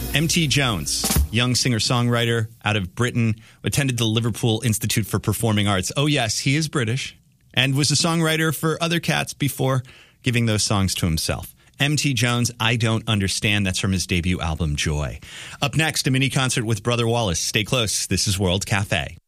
M.T. Jones, young singer-songwriter out of Britain, attended the Liverpool Institute for Performing Arts. Oh, yes, he is British and was a songwriter for other cats before giving those songs to himself. M.T. Jones, I Don't Understand. That's from his debut album, Joy. Up next, a mini concert with Brother Wallace. Stay close. This is World Cafe.